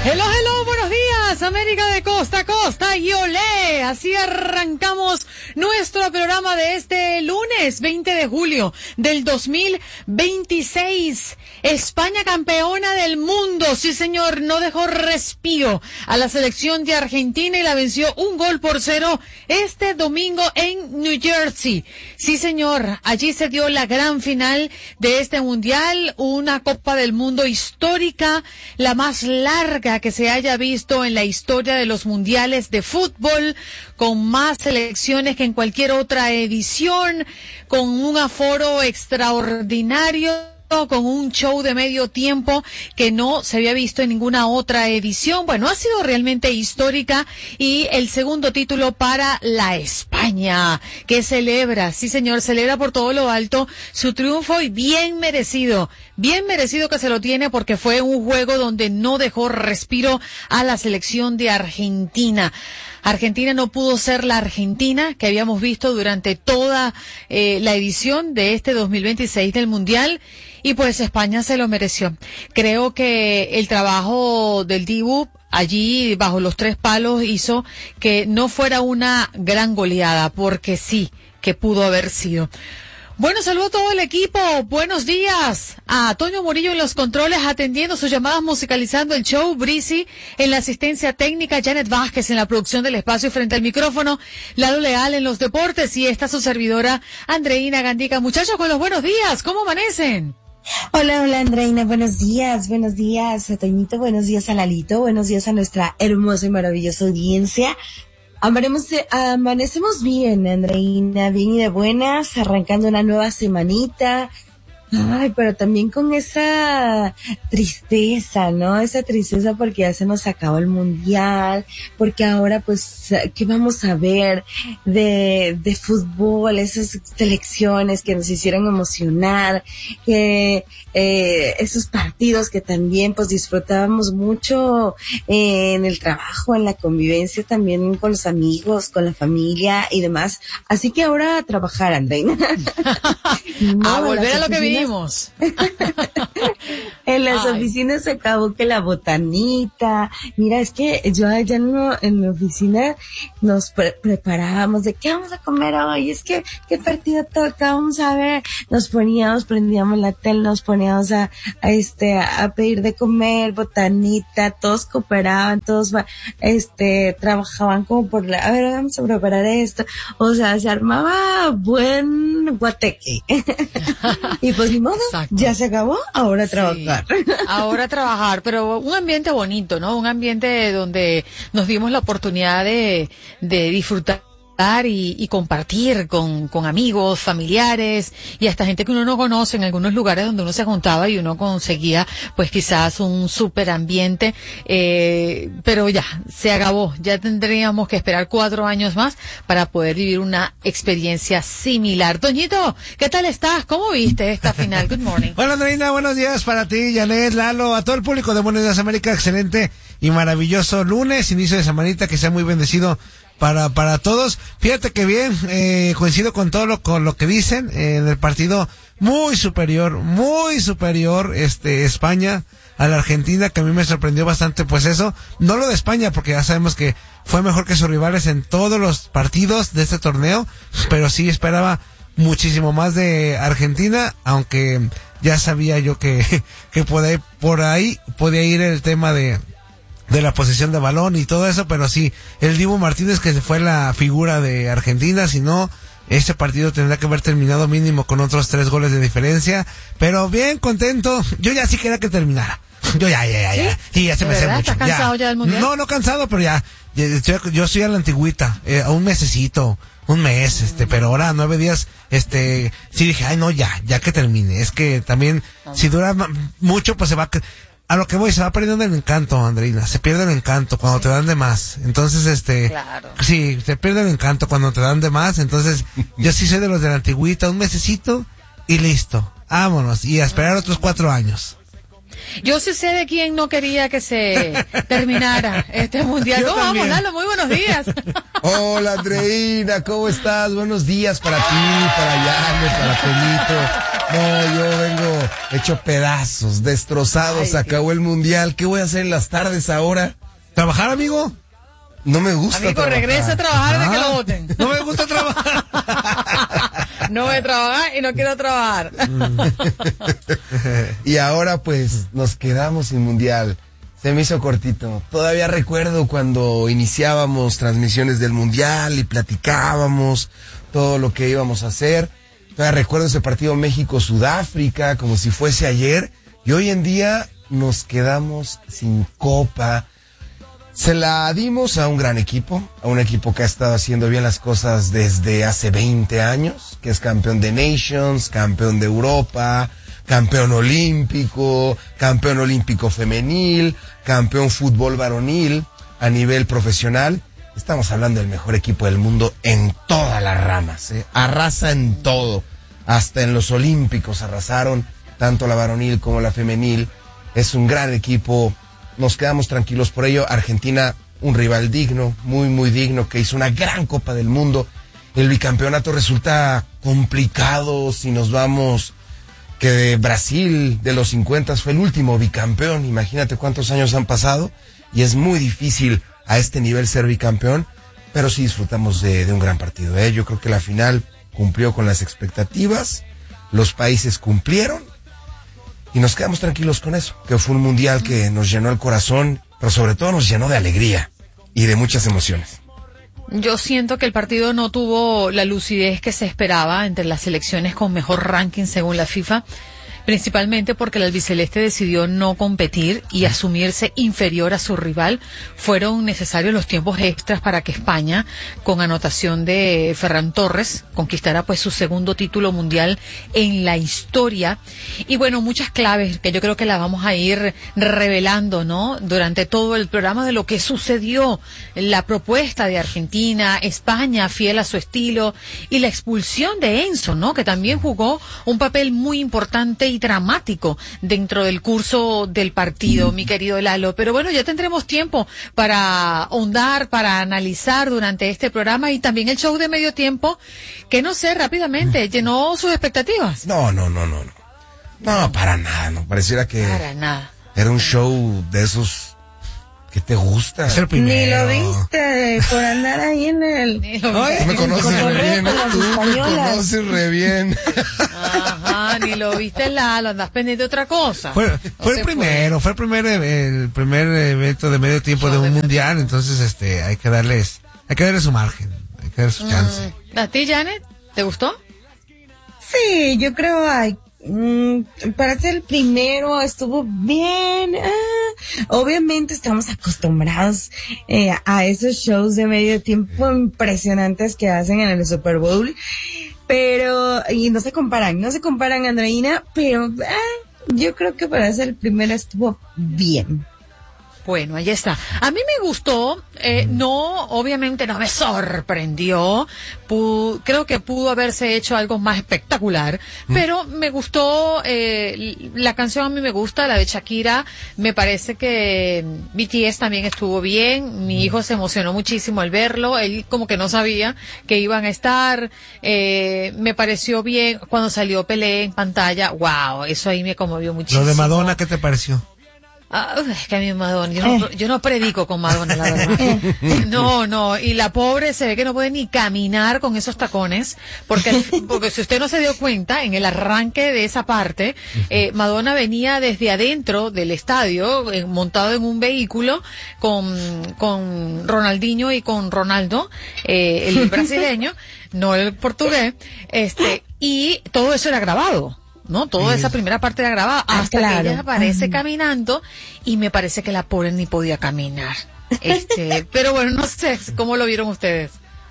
Hello, buenos días, América de costa a costa y olé. Así arrancamos nuestro programa de este lunes 20 de julio del 2026. España campeona del mundo, sí señor, no dejó respiro a la selección de Argentina y la venció 1-0 este domingo en New Jersey. Sí señor, allí se dio la gran final de este mundial, una Copa del Mundo histórica, la más larga que se haya visto en la historia de los mundiales de fútbol, con más selecciones que en cualquier otra edición, con un aforo extraordinario, con un show de medio tiempo que no se había visto en ninguna otra edición. Bueno, ha sido realmente histórica y el segundo título para la España, que celebra, sí señor, celebra por todo lo alto su triunfo y bien merecido que se lo tiene porque fue un juego donde no dejó respiro a la selección de Argentina. Argentina no pudo ser la Argentina que habíamos visto durante toda la edición de este 2026 del Mundial y pues España se lo mereció. Creo que el trabajo del Dibu allí bajo los tres palos hizo que no fuera una gran goleada, porque sí que pudo haber sido. Bueno, saludo a todo el equipo. Buenos días a Toño Murillo en los controles, atendiendo sus llamadas, musicalizando el show. Brisi en la asistencia técnica, Janet Vázquez en la producción del espacio frente al micrófono, Lalo Leal en los deportes y esta su servidora, Andreina Gandica. Muchachos, con los buenos días, ¿cómo amanecen? Hola, Andreina, buenos días a Toñito, buenos días a Lalito, buenos días a nuestra hermosa y maravillosa audiencia. Amanecemos bien, Andreina, bien y de buenas, arrancando una nueva semanita. Ay, pero también con esa tristeza, ¿no? Esa tristeza porque ya se nos acabó el mundial, porque ahora pues, ¿qué vamos a ver de fútbol? Esas selecciones que nos hicieron emocionar, esos partidos que también pues disfrutábamos mucho en el trabajo, en la convivencia también con los amigos, con la familia y demás. Así que ahora a trabajar, Andreina. A volver a lo que vinimos. En las oficinas se acabó que la botanita. Mira, es que yo allá en la oficina nos preparábamos de qué vamos a comer hoy. Es que qué partido toca, vamos a ver. Prendíamos la tele, nos poníamos a pedir de comer, botanita, todos cooperaban, todos trabajaban como a ver, vamos a preparar esto. O sea, se armaba buen guateque. Y pues ni modo, exacto. Ya se acabó, ahora a trabajar. Sí, ahora a trabajar, pero un ambiente bonito, ¿no? Un ambiente donde nos dimos la oportunidad de disfrutar y compartir con amigos, familiares y hasta gente que uno no conoce en algunos lugares donde uno se juntaba y uno conseguía pues quizás un súper ambiente, pero ya, se acabó. Ya tendríamos que esperar 4 años más para poder vivir una experiencia similar. Toñito, ¿qué tal estás? ¿Cómo viste esta final? Good morning. Bueno, Andreina, buenos días para ti, Janet, Lalo, a todo el público de Buenos Días América. Excelente y maravilloso lunes, inicio de semanita, que sea muy bendecido para todos. Fíjate que bien, coincido con lo que dicen, en el partido muy superior España a la Argentina, que a mí me sorprendió bastante pues eso, no lo de España porque ya sabemos que fue mejor que sus rivales en todos los partidos de este torneo, pero sí esperaba muchísimo más de Argentina, aunque ya sabía yo que por ahí podía ir el tema de la posesión de balón y todo eso, pero sí, el Dibu Martínez, que fue la figura de Argentina, si no, este partido tendría que haber terminado mínimo con otros 3 goles de diferencia, pero bien contento. Yo ya sí quería que terminara. Yo ya. Sí, ya se me hace mucho. ¿Estás cansado ya del mundial? No cansado, pero ya yo soy a la antigüita, a un mesecito, un mes, pero ahora 9 días, sí dije, ay no, ya que termine. Es que también, si dura mucho, pues se va a lo que voy, se va perdiendo el encanto, Andreina. Se pierde el encanto cuando te dan de más. Entonces, claro. Sí, se pierde el encanto cuando te dan de más. Entonces, yo sí soy de los de la antigüita, un mesecito y listo. Vámonos. Y a esperar otros 4 años. Yo sí sé de quién no quería que se terminara este mundial. ¿Cómo vamos, Lalo? Muy buenos días. Hola, Andreina, ¿cómo estás? Buenos días para ti, para Yane, para Pelito. No, yo vengo hecho pedazos, destrozados. Se acabó el mundial. ¿Qué voy a hacer en las tardes ahora? ¿Trabajar, amigo? No me gusta amigo, trabajar. regresa a trabajar de que lo voten. No me gusta trabajar. No voy a trabajar y no quiero trabajar. Y ahora pues nos quedamos sin mundial. Se me hizo cortito. Todavía recuerdo cuando iniciábamos transmisiones del mundial y platicábamos todo lo que íbamos a hacer. Todavía recuerdo ese partido México-Sudáfrica como si fuese ayer. Y hoy en día nos quedamos sin copa. Se la dimos a un gran equipo, a un equipo que ha estado haciendo bien las cosas desde hace 20 años, que es campeón de Nations, campeón de Europa, campeón olímpico femenil, campeón fútbol varonil a nivel profesional. Estamos hablando del mejor equipo del mundo en todas las ramas, arrasa en todo, hasta en los olímpicos arrasaron, tanto la varonil como la femenil. Es un gran equipo. Nos quedamos tranquilos por ello. Argentina, un rival digno, muy, muy digno, que hizo una gran Copa del Mundo. El bicampeonato resulta complicado si nos vamos que Brasil de los 50 fue el último bicampeón. Imagínate cuántos años han pasado y es muy difícil a este nivel ser bicampeón, pero sí disfrutamos de un gran partido. Yo creo que la final cumplió con las expectativas, los países cumplieron. Y nos quedamos tranquilos con eso, que fue un mundial que nos llenó el corazón, pero sobre todo nos llenó de alegría y de muchas emociones. Yo siento que el partido no tuvo la lucidez que se esperaba entre las selecciones con mejor ranking según la FIFA, principalmente porque el albiceleste decidió no competir y asumirse inferior a su rival. Fueron necesarios los tiempos extras para que España, con anotación de Ferran Torres, conquistara pues su segundo título mundial en la historia. Y bueno, muchas claves que yo creo que las vamos a ir revelando, ¿no? Durante todo el programa de lo que sucedió, la propuesta de Argentina, España fiel a su estilo y la expulsión de Enzo, ¿no? Que también jugó un papel muy importante y dramático dentro del curso del partido, mi querido Lalo. Pero bueno, ya tendremos tiempo para ahondar, para analizar durante este programa y también el show de medio tiempo, que no sé, rápidamente, ¿llenó sus expectativas? No, para nada, no. Pareciera que Para nada. era un show de esos que te gusta. Es el Ni primero. lo viste por andar ahí en el... Tú me conoces re bien, con las tú me españolas. conoces re bien. Ajá, ni lo viste, Lalo, andas pendiente de otra cosa. Fue No el se primero, fue el primer evento de medio tiempo de un mundial, entonces hay que darle su margen, hay que darle su chance. ¿A ti, Janet? ¿Te gustó? Sí, yo creo para ser el primero estuvo bien. Obviamente estamos acostumbrados a esos shows de medio tiempo impresionantes que hacen en el Super Bowl, pero y no se comparan, Andreina, pero yo creo que para ser el primero estuvo bien. Bueno, ahí está. A mí me gustó, obviamente no me sorprendió, creo que pudo haberse hecho algo más espectacular, pero me gustó, la canción a mí me gusta, la de Shakira, me parece que BTS también estuvo bien, mi hijo se emocionó muchísimo al verlo, él como que no sabía que iban a estar, me pareció bien cuando salió Pelé en pantalla, wow, eso ahí me conmovió muchísimo. Lo de Madonna, ¿qué te pareció? Es que a mí Madonna, yo no predico con Madonna, la verdad. No, y la pobre se ve que no puede ni caminar con esos tacones, porque si usted no se dio cuenta, en el arranque de esa parte, Madonna venía desde adentro del estadio, montado en un vehículo, con Ronaldinho y con Ronaldo, el brasileño, no el portugués, y todo eso era grabado. ¿No? Toda esa primera parte era grabada hasta que ella aparece caminando y me parece que la pobre ni podía caminar. Pero bueno, no sé cómo lo vieron ustedes.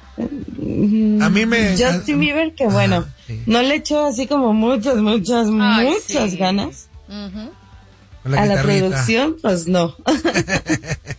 A mí Justin Bieber, que bueno, sí, no le echó así como muchas sí, ganas. Uh-huh. A la producción, pues no.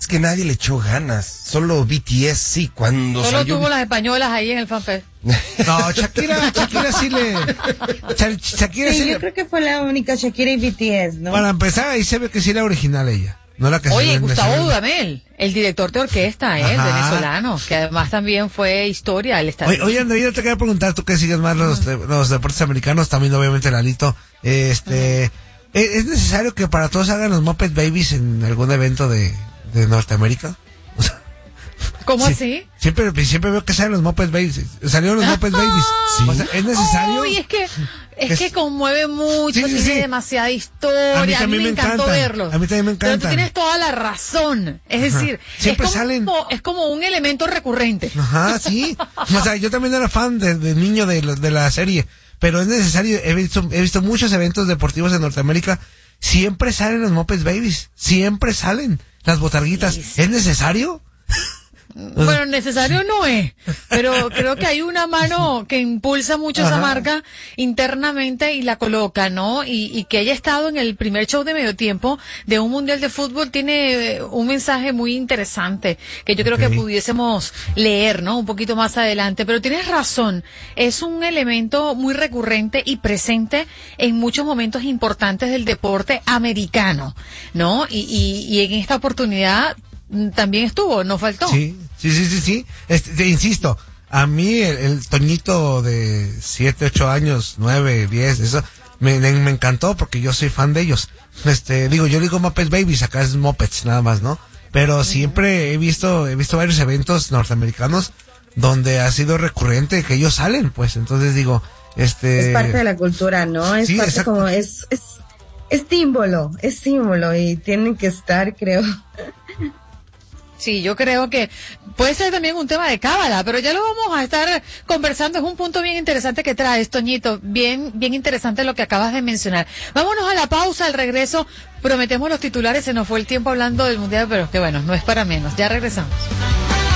Es que nadie le echó ganas. Solo BTS, sí, cuando Solo salió. tuvo las españolas ahí en el fanfest. No, Shakira sí le... Shakira Sí, sí yo le... creo que fue la única Shakira y BTS, ¿no? Para empezar, ahí se ve que sí era original ella. No la que Oye, se Gustavo se- Dudamel, el director de orquesta, el Ajá. venezolano, que además también fue historia. Él está Oye, André, yo te quería preguntar, tú que sigues más los deportes americanos, también obviamente Lalito, ¿es necesario que para todos hagan los Muppet Babies en algún evento de Norteamérica? O sea, ¿Cómo sí, así? Siempre veo que salen los Muppet Babies, salieron los Muppet Babies. O sea, ¿es necesario? Uy, es que conmueve mucho, Sí, sí, tiene sí. demasiada historia. A mí A mí también me me encantó encantan. verlos. A mí también me Pero tú encantan. tienes toda la razón. Es decir, Siempre es como, salen. es como un elemento recurrente. Ajá, sí. O sea, yo también era fan de niño de la serie, pero es necesario, he visto muchos eventos deportivos en Norteamérica, siempre salen los Muppet Babies, siempre salen las botarguitas. Sí, sí. ¿Es necesario? Bueno, necesario no es, pero creo que hay una mano que impulsa mucho esa Ajá. marca internamente y la coloca, ¿no? Y que haya estado en el primer show de medio tiempo de un mundial de fútbol tiene un mensaje muy interesante que yo creo Ok. que pudiésemos leer, ¿no? Un poquito más adelante, pero tienes razón, es un elemento muy recurrente y presente en muchos momentos importantes del deporte americano, ¿no? Y en esta oportunidad también estuvo, no faltó. Sí. Te insisto, a mí el Toñito de 7, 8 años, 9, 10, eso, me encantó porque yo soy fan de ellos. Yo digo Muppet Babies, acá es Muppets nada más, ¿no? Pero siempre he visto varios eventos norteamericanos donde ha sido recurrente que ellos salen, pues, entonces digo, Es parte de la cultura, ¿no? Es Sí, parte exacto. como, es símbolo y tienen que estar, creo. Sí, yo creo que puede ser también un tema de cábala, pero ya lo vamos a estar conversando. Es un punto bien interesante que traes, Toñito. Bien interesante lo que acabas de mencionar. Vámonos a la pausa, al regreso. Prometemos los titulares, se nos fue el tiempo hablando del Mundial, pero que bueno, no es para menos. Ya regresamos.